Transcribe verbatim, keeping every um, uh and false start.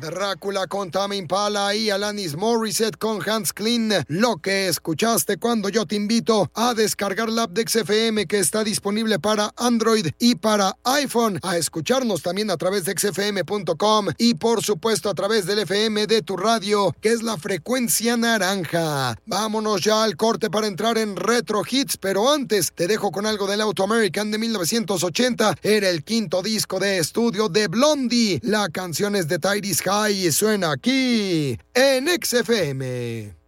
Drácula con Tame Impala y Alanis Morissette con Hans Klein. Lo que escuchaste cuando yo te invito a descargar la app de X F M que está disponible para Android y para iPhone, a escucharnos también a través de X F M punto com y por supuesto a través del F M de tu radio, que es la frecuencia naranja. Vámonos ya al corte para entrar en Retro Hits, pero antes te dejo con algo del Auto American de mil novecientos ochenta. Era el quinto disco de estudio de Blondie. La canción es de Tyrese High y suena aquí en X F M.